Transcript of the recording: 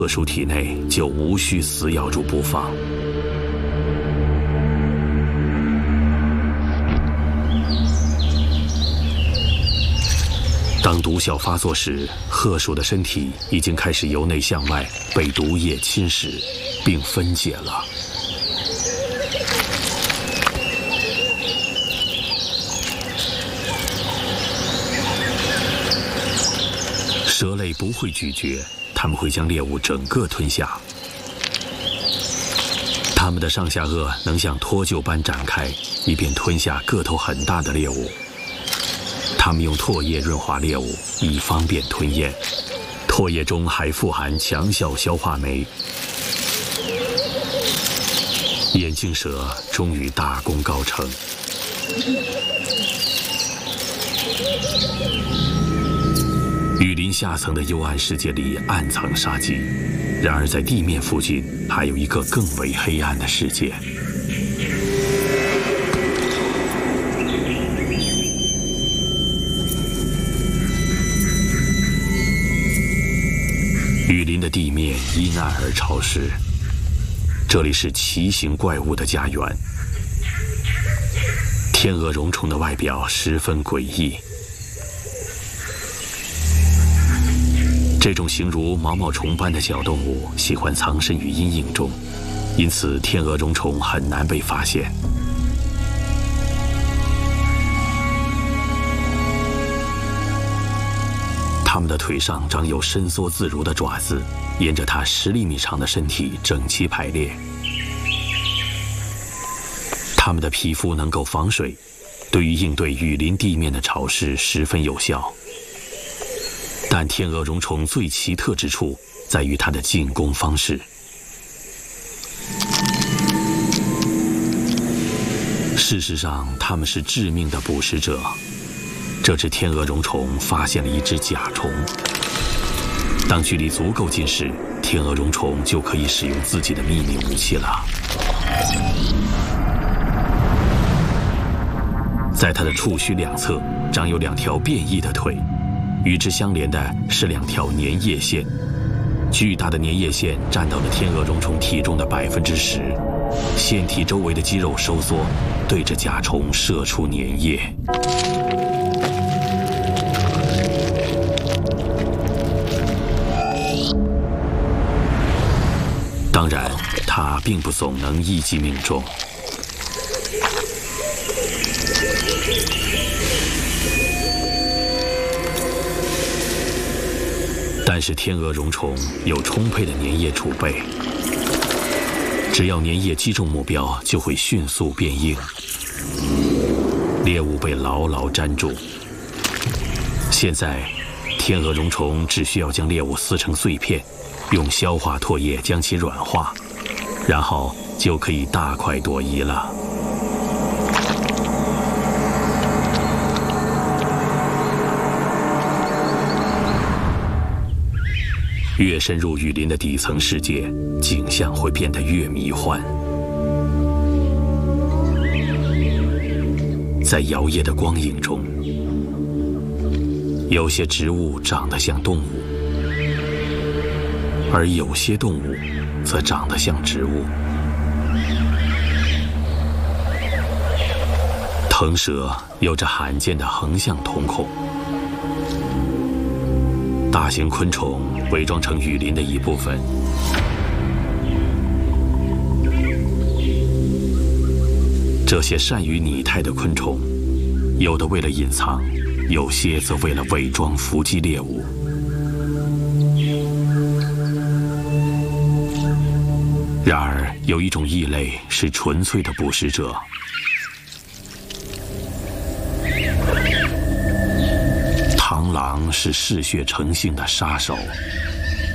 恶鼠体内就无需死咬住不放。当毒效发作时，鹤鼠的身体已经开始由内向外被毒液侵蚀，并分解了。蛇类不会咀嚼，它们会将猎物整个吞下。它们的上下颚能像脱臼般展开，以便吞下个头很大的猎物。它们用唾液润滑猎物，以方便吞咽。唾液中还富含强效消化酶。眼镜蛇终于大功告成。雨林下层的幽暗世界里暗藏杀机，然而在地面附近还有一个更为黑暗的世界。雨林的地面阴暗而潮湿，这里是奇形怪物的家园。天鹅绒虫的外表十分诡异，这种形如毛毛虫般的小动物喜欢藏身于阴影中，因此天鹅绒虫很难被发现。它们的腿上长有伸缩自如的爪子，沿着它10厘米长的身体整齐排列。它们的皮肤能够防水，对于应对雨林地面的潮湿十分有效。但天鹅绒虫最奇特之处在于它的进攻方式。事实上，它们是致命的捕食者。这只天鹅绒虫发现了一只甲虫，当距离足够近时，天鹅绒虫就可以使用自己的秘密武器了。在它的触须两侧长有2条变异的腿，与之相连的是2条粘液线，巨大的粘液线占到了天鹅绒虫体重的10%，线体周围的肌肉收缩，对着甲虫射出粘液。当然，它并不总能一击命中。但是天鹅绒虫有充沛的粘液储备，只要粘液击中目标，就会迅速变硬，猎物被牢牢粘住。现在，天鹅绒虫只需要将猎物撕成碎片，用消化唾液将其软化，然后就可以大快朵颐了。越深入雨林的底层世界，景象会变得越迷幻。在摇曳的光影中，有些植物长得像动物，而有些动物则长得像植物。藤蛇有着罕见的横向瞳孔，大型昆虫伪装成雨林的一部分。这些善于拟态的昆虫，有的为了隐藏，有些则为了伪装伏击猎物。然而，有一种异类是纯粹的捕食者。螳螂是嗜血成性的杀手，